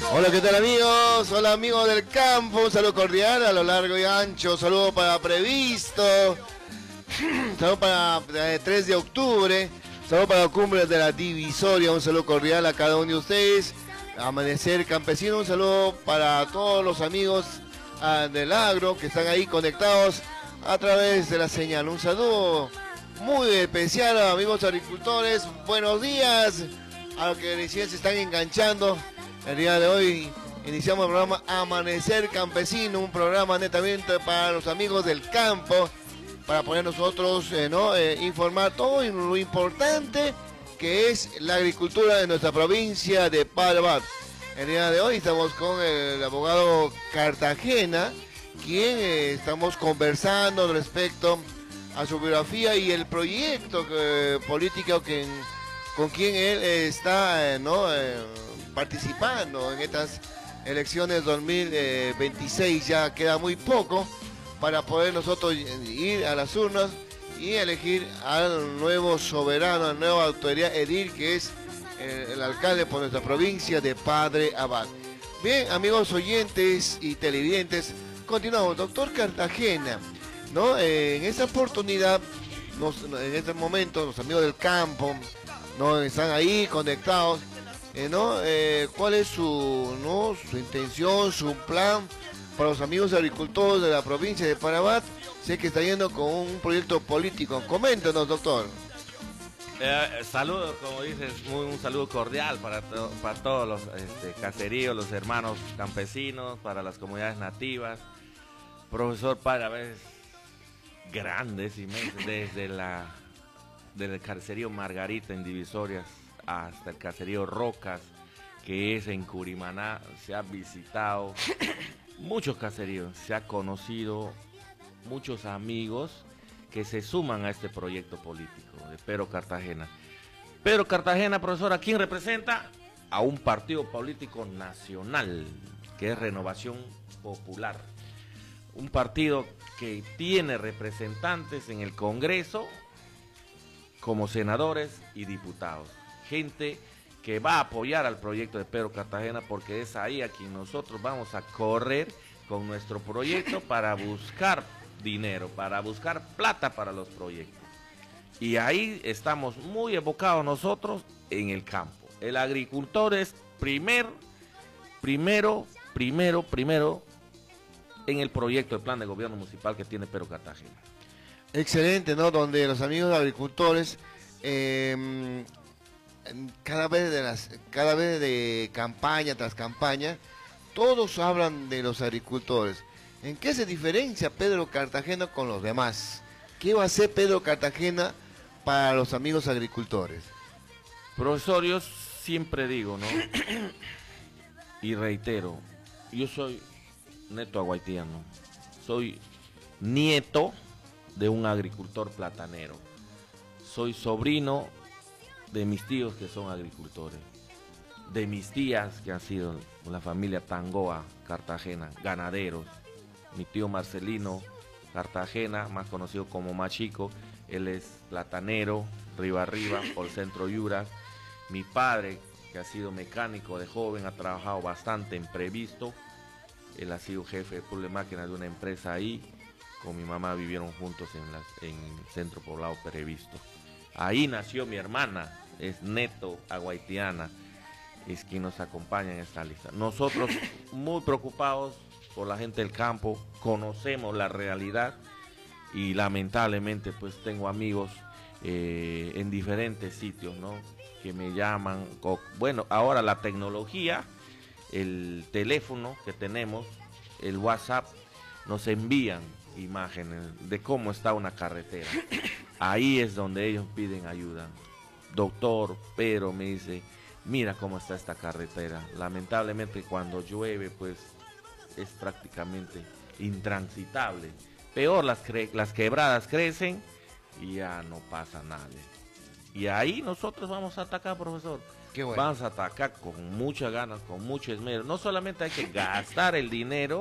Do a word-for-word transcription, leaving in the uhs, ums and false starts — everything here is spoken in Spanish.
Hola, ¿qué tal amigos? Hola amigos del campo, un saludo cordial a lo largo y ancho, un saludo para Previsto, un saludo para el tres de octubre, un saludo para Cumbres de la Divisoria, un saludo cordial a cada uno de ustedes, Amanecer Campesino, un saludo para todos los amigos uh, del agro que están ahí conectados a través de la señal. Un saludo muy especial a amigos agricultores, buenos días a los que recién se están enganchando. El día de hoy iniciamos el programa Amanecer Campesino, un programa netamente para los amigos del campo, para poder nosotros eh, ¿no? eh, informar todo lo importante que es la agricultura de nuestra provincia de Padre Abad. El día de hoy estamos con el abogado Cartagena, quien eh, estamos conversando respecto a su biografía y el proyecto eh, político que, con quien él eh, está eh, ¿no? eh, participando en estas elecciones dos mil veintiséis. Ya queda muy poco para poder nosotros ir a las urnas y elegir al nuevo soberano, a la nueva autoridad edil, que es el, el alcalde por nuestra provincia de Padre Abad. Bien, amigos oyentes y televidentes, continuamos. Doctor Cartagena, ¿no? Eh, en esta oportunidad, nos, en este momento, los amigos del campo, ¿no? Están ahí conectados. Eh, ¿no? Eh, ¿Cuál es su, ¿no? su intención, su plan para los amigos agricultores de la provincia de Padre Abad? Sé que está yendo con un proyecto político. Coméntanos, doctor. Eh, saludos, como dices, muy, un saludo cordial para, to, para todos los este, caseríos, los hermanos campesinos, para las comunidades nativas. Profesor Padre Abad es grandes, inmensos, desde la del caserío Margarita en Divisorias hasta el caserío Rocas, que es en Curimaná. Se ha visitado muchos caseríos, se ha conocido muchos amigos que se suman a este proyecto político de Pedro Cartagena. Pedro Cartagena, profesor, ¿a quién representa? A un partido político nacional, que es Renovación Popular. Un partido que tiene representantes en el Congreso como senadores y diputados. Gente que va a apoyar al proyecto de Pedro Cartagena, porque es ahí a quien nosotros vamos a correr con nuestro proyecto para buscar dinero, para buscar plata para los proyectos. Y ahí estamos muy evocados nosotros en el campo. El agricultor es primer, primero, primero, primero en el proyecto de plan de gobierno municipal que tiene Pedro Cartagena. Excelente, ¿no? Donde los amigos agricultores eh, cada vez de las cada vez de campaña tras campaña todos hablan de los agricultores. ¿En qué se diferencia Pedro Cartagena con los demás? ¿Qué va a hacer Pedro Cartagena para los amigos agricultores? Profesor, yo siempre digo, ¿no? Y reitero, yo soy neto aguaitiano, soy nieto de un agricultor platanero, soy sobrino de mis tíos que son agricultores, de mis tías que han sido la familia Tangoa Cartagena, ganaderos. Mi tío Marcelino Cartagena, más conocido como Machico, él es platanero, riba arriba, por Centro Yura. Mi padre, que ha sido mecánico de joven, ha trabajado bastante en Previsto, él ha sido jefe de pool de máquinas de una empresa ahí. Con mi mamá vivieron juntos en, las, en el centro poblado Previsto. Ahí nació mi hermana, es neto aguaitiana, es quien nos acompaña en esta lista. Nosotros muy preocupados por la gente del campo, conocemos la realidad y lamentablemente pues tengo amigos eh, en diferentes sitios, ¿no? Que me llaman, bueno, ahora la tecnología, el teléfono que tenemos, el WhatsApp, nos envían imágenes de cómo está una carretera. Ahí es donde ellos piden ayuda. Doctor, pero me dice, mira cómo está esta carretera. Lamentablemente cuando llueve pues es prácticamente intransitable. Peor, las, las quebradas crecen y ya no pasa nada. Y ahí nosotros vamos a atacar, profesor. Qué bueno. Vamos a atacar con muchas ganas, con mucho esmero. No solamente hay que gastar el dinero